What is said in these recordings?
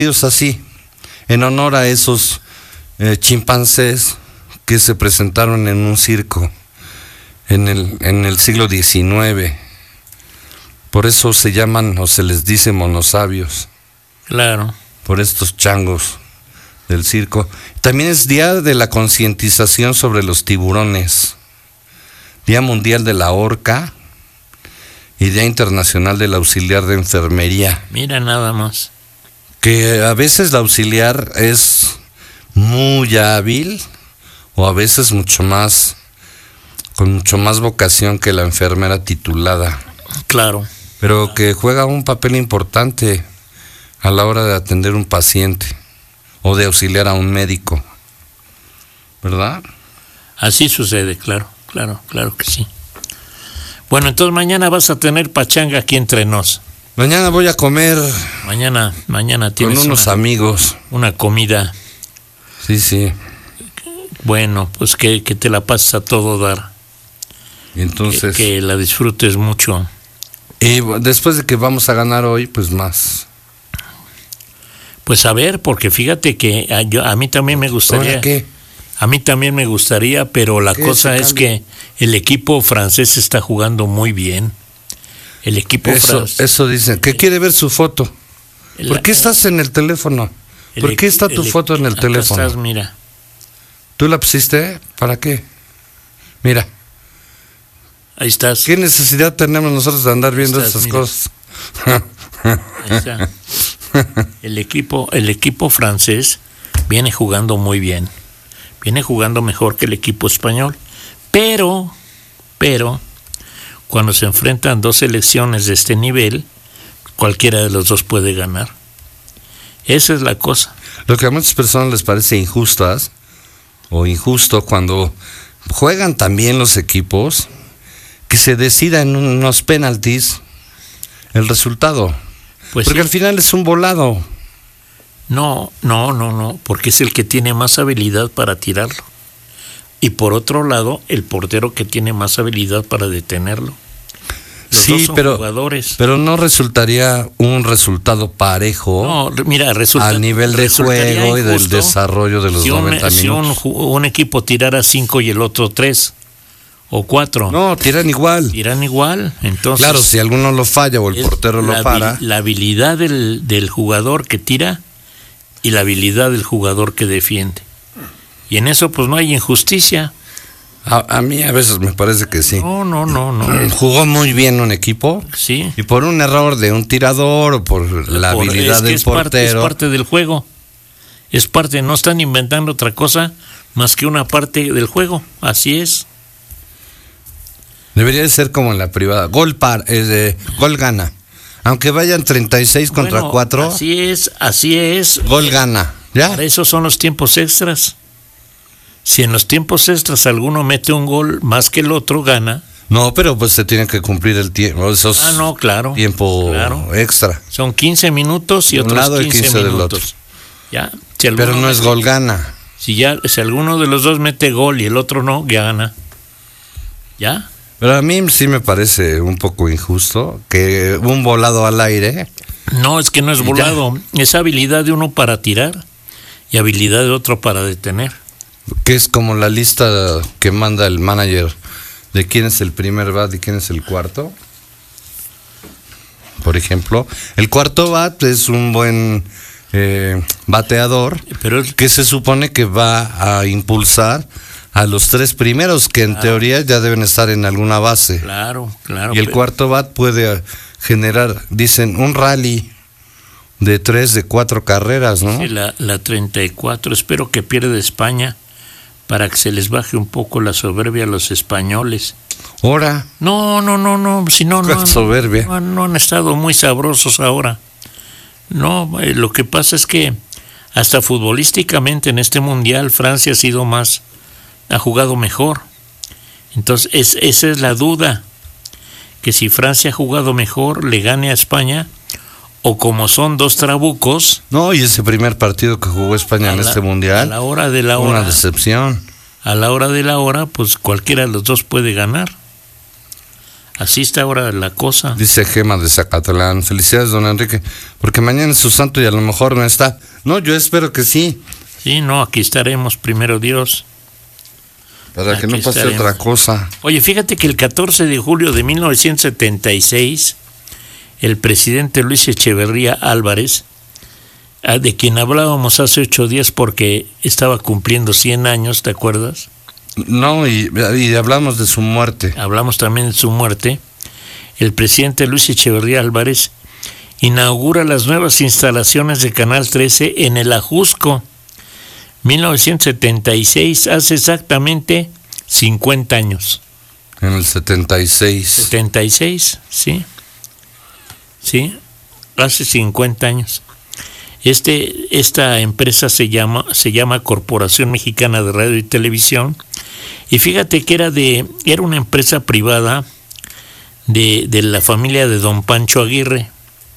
así, en honor a esos chimpancés que se presentaron en un circo en el siglo XIX. Por eso se llaman o se les dice monosabios. Claro. Por estos changos del circo. También es Día de la Concientización sobre los Tiburones, Día Mundial de la Orca y Día Internacional del Auxiliar de Enfermería. Mira nada más. Que a veces la auxiliar es muy hábil o a veces con mucho más vocación que la enfermera titulada. Claro. Pero que juega un papel importante a la hora de atender un paciente o de auxiliar a un médico, ¿verdad? Así sucede, claro que sí. Bueno, entonces mañana vas a tener pachanga aquí entre nos. Mañana voy a comer. Mañana tienes con unos amigos. Una comida. Sí. Bueno, pues que te la pases a todo dar. Y entonces. Que la disfrutes mucho. Y después de que vamos a ganar hoy, pues más. Pues a ver, porque fíjate que a mí también me gustaría. ¿Ahora qué? A mí también me gustaría, pero la cosa es que el equipo francés está jugando muy bien. El equipo francés. Eso dicen. ¿Qué quiere ver su foto? ¿Por qué estás en el teléfono? ¿Por qué está tu foto en el teléfono? Estás, mira. ¿Tú la pusiste? ¿Para qué? Mira. Ahí estás. ¿Qué necesidad tenemos nosotros de andar viendo esas cosas? Ahí está. El equipo francés viene jugando muy bien. Viene jugando mejor que el equipo español. Pero, cuando se enfrentan dos selecciones de este nivel, cualquiera de los dos puede ganar. Esa es la cosa. Lo que a muchas personas les parece injusto cuando juegan también los equipos, que se decida en unos penaltis el resultado. Pues porque sí. Al final es un volado. No, porque es el que tiene más habilidad para tirarlo. Y por otro lado, el portero que tiene más habilidad para detenerlo. Los dos son jugadores. Pero no resultaría un resultado parejo. No, mira, al nivel de juego y del desarrollo de los 90 minutos. Si un equipo tirara 5 y el otro 3 o 4. No, tiran igual. Entonces, claro, si alguno lo falla o el portero lo para. La habilidad del jugador que tira y la habilidad del jugador que defiende. Y en eso pues no hay injusticia. A mí a veces me parece que sí. No. Jugó muy bien un equipo. Sí. Y por un error de un tirador o por la habilidad del portero. Es parte del juego. Es parte, no están inventando otra cosa más que una parte del juego. Así es. Debería de ser como en la privada. Gol gana. Aunque vayan 36 contra 4. Así es. Gol gana. ¿Ya? Para eso son los tiempos extras. Si en los tiempos extras alguno mete un gol más que el otro, gana. No, pero pues se tiene que cumplir el tiempo. Claro. Tiempo extra. Son 15 minutos y otros lado 15 minutos. Del otro. ¿Ya? Pero no es gol gana. Si alguno de los dos mete gol y el otro no, gana. ¿Ya? Pero a mí sí me parece un poco injusto que un volado al aire. No, es que no es volado. Es habilidad de uno para tirar y habilidad de otro para detener. Que es como la lista que manda el manager de quién es el primer bat y quién es el cuarto. Por ejemplo, el cuarto bat es un buen bateador, pero que se supone que va a impulsar a los tres primeros, que en teoría ya deben estar en alguna base. Claro. Y el cuarto bat puede generar, dicen, un rally de 3, de 4 carreras, ¿no? Sí, la 34. Espero que pierda España para que se les baje un poco la soberbia a los españoles. ¿Ahora? No. Si no, soberbia. No han estado muy sabrosos ahora. No, lo que pasa es que hasta futbolísticamente en este mundial Francia ha jugado mejor. Entonces esa es la duda, que si Francia ha jugado mejor le gane a España, o como son dos trabucos. No, y ese primer partido que jugó España en este mundial, a la hora de la hora, una decepción. A la hora de la hora, pues cualquiera de los dos puede ganar. Así está ahora la cosa. Dice Gema de Zacatlán. Felicidades, don Enrique, porque mañana es su santo y a lo mejor no está. No, yo espero que sí. Sí, no, aquí estaremos, primero Dios. Para que no pase otra cosa. Oye, fíjate que el 14 de julio de 1976, el presidente Luis Echeverría Álvarez, de quien hablábamos hace 8 días porque estaba cumpliendo 100 años, ¿te acuerdas? No, y hablamos de su muerte. Hablamos también de su muerte. El presidente Luis Echeverría Álvarez inaugura las nuevas instalaciones de Canal 13 en el Ajusco. 1976, hace exactamente 50 años. En el 76. 76, sí. Sí, hace 50 años. Esta empresa se llama Corporación Mexicana de Radio y Televisión, y fíjate que era una empresa privada de la familia de don Pancho Aguirre.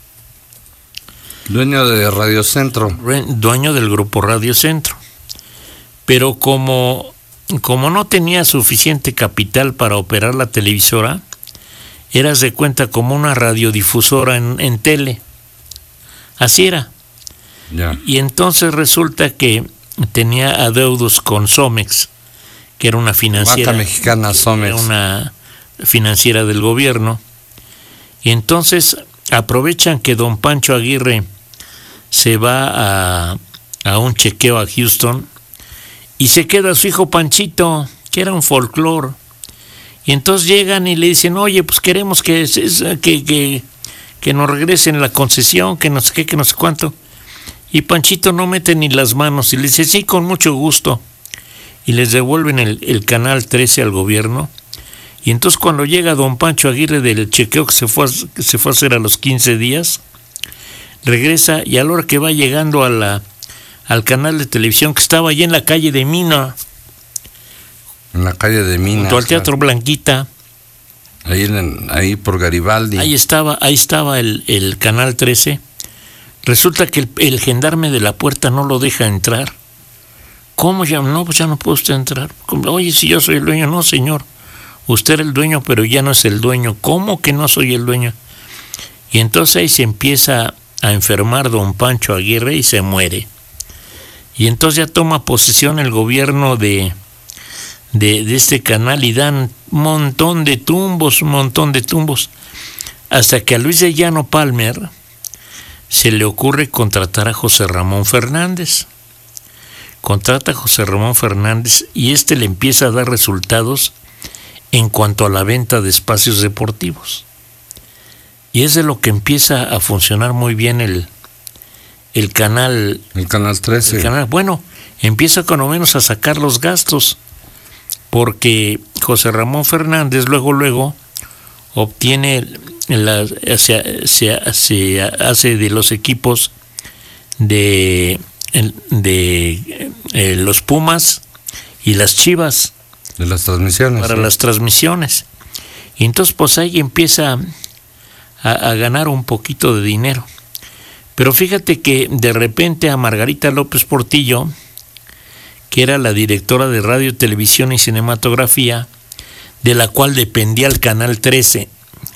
Dueño de Radio Centro. Dueño del grupo Radio Centro. Pero como no tenía suficiente capital para operar la televisora, eras de cuenta como una radiodifusora en tele. Así era. Ya. Y entonces resulta que tenía adeudos con Somex, que era una financiera. Vaca Mexicana Somex. Era una financiera del gobierno. Y entonces aprovechan que don Pancho Aguirre se va a un chequeo a Houston y se queda su hijo Panchito, que era un folclore. Y entonces llegan y le dicen, oye, pues queremos que nos regresen la concesión, que no sé qué, que no sé cuánto. Y Panchito no mete ni las manos y le dice, sí, con mucho gusto. Y les devuelven el Canal 13 al gobierno. Y entonces cuando llega don Pancho Aguirre del chequeo que se fue a hacer a los 15 días, regresa y a la hora que va llegando al canal de televisión que estaba allí en la calle de Mina. En la calle de Mina. Junto al Teatro Blanquita. Ahí por Garibaldi. Ahí estaba el Canal 13. Resulta que el gendarme de la puerta no lo deja entrar. ¿Cómo ya? No, pues ya no puede usted entrar. Oye, si yo soy el dueño. No, señor. Usted era el dueño, pero ya no es el dueño. ¿Cómo que no soy el dueño? Y entonces ahí se empieza a enfermar don Pancho Aguirre y se muere. Y entonces ya toma posesión el gobierno de este canal y dan un montón de tumbos, hasta que a Luis de Llano Palmer se le ocurre contratar a José Ramón Fernández. Contrata a José Ramón Fernández y le empieza a dar resultados en cuanto a la venta de espacios deportivos. Y es de lo que empieza a funcionar muy bien el canal. El Canal 13. Bueno, empieza con lo menos a sacar los gastos, porque José Ramón Fernández luego obtiene se hace de los equipos de los Pumas y las Chivas. De las transmisiones. Para las transmisiones. Y entonces pues ahí empieza a ganar un poquito de dinero. Pero fíjate que de repente a Margarita López Portillo, que era la directora de Radio, Televisión y Cinematografía, de la cual dependía el Canal 13.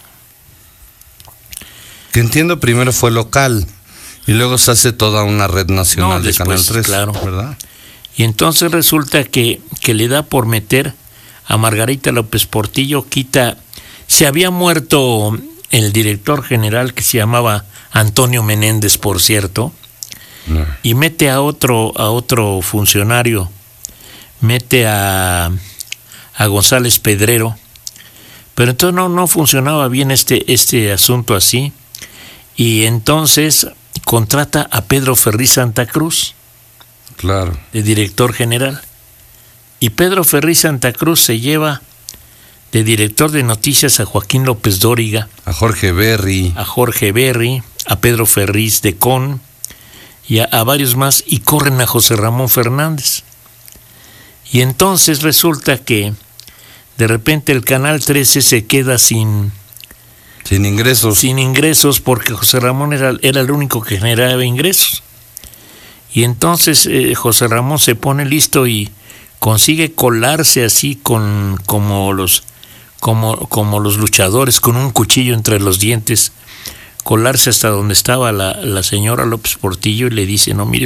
Que entiendo primero fue local y luego se hace toda una red nacional de Canal 13, claro. ¿verdad? Y entonces resulta que le da por meter a Margarita López Portillo, se había muerto el director general que se llamaba Antonio Menéndez, por cierto, y mete a otro funcionario, mete a González Pedrero, pero entonces no funcionaba bien este asunto así, y entonces contrata a Pedro Ferriz Santa Cruz, claro, de director general, y Pedro Ferriz Santa Cruz se lleva de director de noticias a Joaquín López Dóriga, a Jorge Berry, a Pedro Ferriz de Con y a varios más, y corren a José Ramón Fernández. Y entonces resulta que de repente el Canal 13 se queda sin ingresos, porque José Ramón era el único que generaba ingresos. Y entonces José Ramón se pone listo y consigue colarse así como como los luchadores, con un cuchillo entre los dientes, colarse hasta donde estaba la señora López Portillo y le dice: no, mire